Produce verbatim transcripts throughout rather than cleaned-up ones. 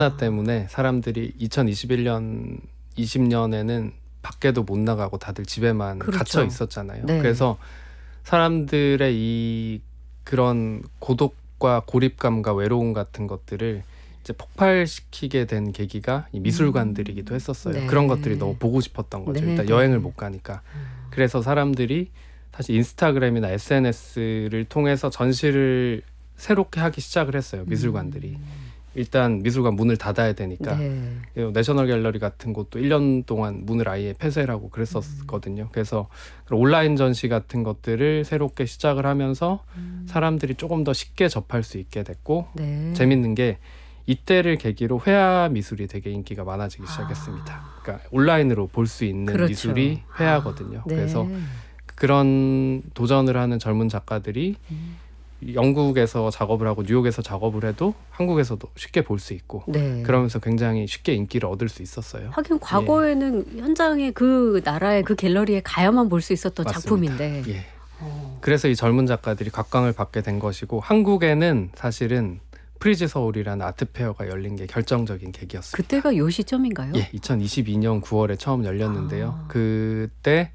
코로나 때문에 사람들이 이천이십일 년, 이십 년에는 밖에도 못 나가고 다들 집에만 그렇죠. 갇혀 있었잖아요. 네. 그래서 사람들의 이 그런 고독과 고립감과 외로움 같은 것들을 이제 폭발시키게 된 계기가 이 미술관들이기도 했었어요. 네. 그런 것들이 너무 보고 싶었던 거죠. 네, 일단 네. 여행을 못 가니까. 그래서 사람들이 사실 인스타그램이나 에스엔에스를 통해서 전시를 새롭게 하기 시작을 했어요. 미술관들이. 일단 미술관 문을 닫아야 되니까. 네. 내셔널 갤러리 같은 곳도 일 년 동안 문을 아예 폐쇄를 하고 그랬었거든요. 그래서 온라인 전시 같은 것들을 새롭게 시작을 하면서 사람들이 조금 더 쉽게 접할 수 있게 됐고, 네. 재밌는 게 이때를 계기로 회화 미술이 되게 인기가 많아지기 시작했습니다. 그러니까 온라인으로 볼 수 있는 그렇죠. 미술이 회화거든요. 아, 네. 그래서 그런 도전을 하는 젊은 작가들이 음. 영국에서 작업을 하고 뉴욕에서 작업을 해도 한국에서도 쉽게 볼 수 있고, 네. 그러면서 굉장히 쉽게 인기를 얻을 수 있었어요. 하긴 과거에는 현장에 그 나라의 그 갤러리에 가야만 볼 수 있었던 맞습니다. 작품인데. 예. 어. 그래서 이 젊은 작가들이 각광을 받게 된 것이고, 한국에는 사실은 프리즈 서울이라는 아트페어가 열린 게 결정적인 계기였습니다. 그때가 요 시점인가요? 예, 이천이십이 년 구월에 처음 열렸는데요. 아. 그때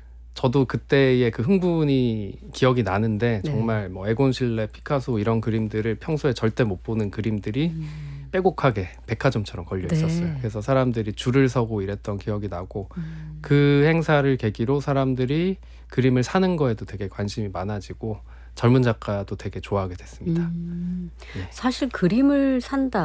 저도 그때의 그 흥분이 기억이 나는데, 네. 정말 뭐 에곤 실레, 피카소 이런 그림들을 평소에 절대 못 보는 그림들이 음. 빼곡하게 백화점처럼 걸려 네. 있었어요. 그래서 사람들이 줄을 서고 이랬던 기억이 나고, 음. 그 행사를 계기로 사람들이 그림을 사는 거에도 되게 관심이 많아지고 젊은 작가도 되게 좋아하게 됐습니다. 음. 예. 사실 그림을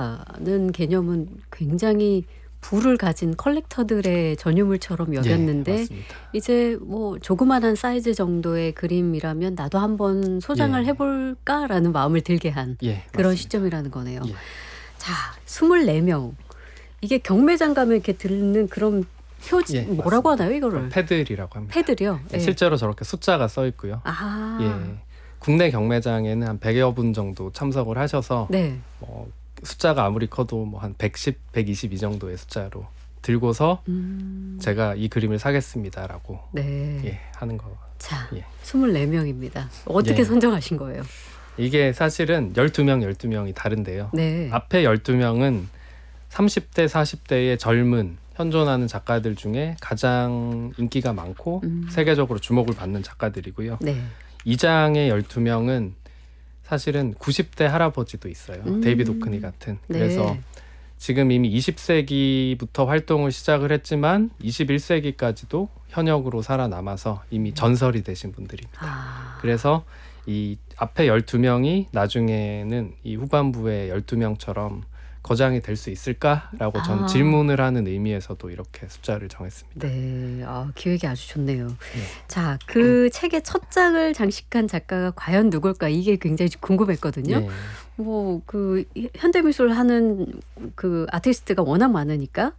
산다는 개념은 굉장히 부를 가진 컬렉터들의 전유물처럼 여겼는데, 예, 맞습니다. 이제 뭐 조그만한 사이즈 정도의 그림이라면 나도 한번 소장을 예. 해볼까라는 마음을 들게 한 예, 그런 맞습니다. 시점이라는 거네요. 예. 자, 스물네 명. 이게 경매장 가면 이렇게 들는 그런 표지, 예, 뭐라고 맞습니다. 하나요 이거를? 패들이라고 합니다. 패들이요? 예, 실제로 저렇게 숫자가 써 있고요. 아. 예. 국내 경매장에는 한 백여 분 정도 참석을 하셔서 네. 뭐 숫자가 아무리 커도 뭐 한 백십, 백이십 이 정도의 숫자로 들고서 음. 제가 이 그림을 사겠습니다라고 네. 예, 하는 거. 자, 예. 스물네 명입니다. 어떻게 예. 선정하신 거예요? 이게 사실은 열두 명, 열두 명이 다른데요. 네. 앞에 열두 명은 삼십 대, 사십 대의 젊은 현존하는 작가들 중에 가장 인기가 많고 음. 세계적으로 주목을 받는 작가들이고요. 네. 이 장의 열두 명은 사실은 구십 대 할아버지도 있어요. 음. 데이비드 오크니 같은. 네. 그래서 지금 이미 이십 세기부터 활동을 시작을 했지만 이십일 세기까지도 현역으로 살아남아서 이미 전설이 되신 분들입니다. 아. 그래서 이 앞에 열두 명이 나중에는 이 후반부의 열두 명처럼 거장이 될 수 있을까라고 전 아. 질문을 하는 의미에서도 이렇게 숫자를 정했습니다. 네, 아, 기획이 아주 좋네요. 네. 자, 그 책의 첫 장을 장식한 작가가 과연 누굴까, 이게 굉장히 궁금했거든요. 네. 뭐 그 현대미술 하는 그 아티스트가 워낙 많으니까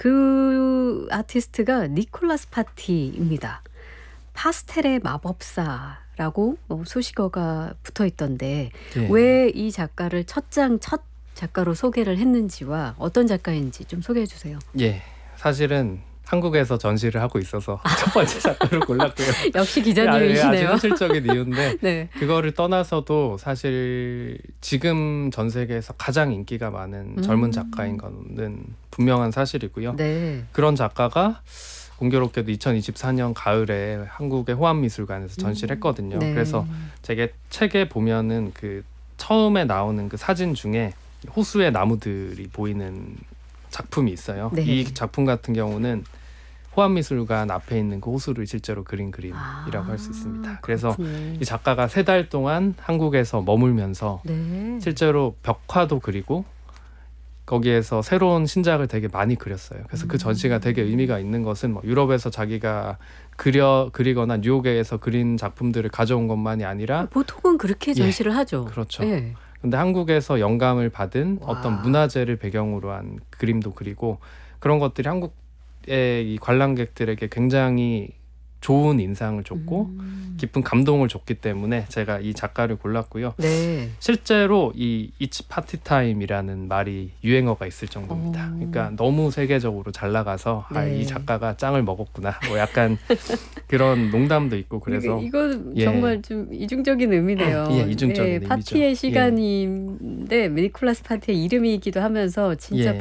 그 아티스트가 니콜라스 파티입니다. 파스텔의 마법사라고 뭐 수식어가 붙어 있던데, 네. 왜 이 작가를 첫 장 첫 작가로 소개를 했는지와 어떤 작가인지 좀 소개해 주세요. 예, 사실은 한국에서 전시를 하고 있어서 첫 번째 작가를 골랐고요. 역시 아주 기자님이시네요. 현실적인 이유인데 네. 그거를 떠나서도 사실 지금 전 세계에서 가장 인기가 많은 음. 젊은 작가인 거는 분명한 사실이고요. 네. 그런 작가가 공교롭게도 이천이십사 년 가을에 한국의 호암미술관에서 전시를 했거든요. 네. 그래서 제게 책에 보면은 그 처음에 나오는 그 사진 중에 호수의 나무들이 보이는 작품이 있어요. 네. 이 작품 같은 경우는 호암미술관 앞에 있는 그 호수를 실제로 그린 그림이라고 아, 할 수 있습니다. 그래서 그렇군요. 이 작가가 세 달 동안 한국에서 머물면서 네. 실제로 벽화도 그리고 거기에서 새로운 신작을 되게 많이 그렸어요. 그래서 그 전시가 되게 의미가 있는 것은 뭐 유럽에서 자기가 그려 그리거나 뉴욕에서 그린 작품들을 가져온 것만이 아니라 보통은 그렇게 전시를 하죠. 그렇죠. 예. 근데 한국에서 영감을 받은 와. 어떤 문화재를 배경으로 한 그림도 그리고, 그런 것들이 한국의 이 관람객들에게 굉장히 좋은 인상을 줬고 음. 깊은 감동을 줬기 때문에 제가 이 작가를 골랐고요. 네. 실제로 이 It's Party Time이라는 말이 유행어가 있을 정도입니다. 오. 그러니까 너무 세계적으로 잘 나가서 아, 네. 이 작가가 짱을 먹었구나. 뭐 약간 그런 농담도 있고 그래서 이거, 이거 예. 정말 좀 이중적인 의미네요. 예, 이중적인 예, 의미죠. 파티의 예. 시간인데 니콜라스 파티의 이름이기도 하면서 진짜 예.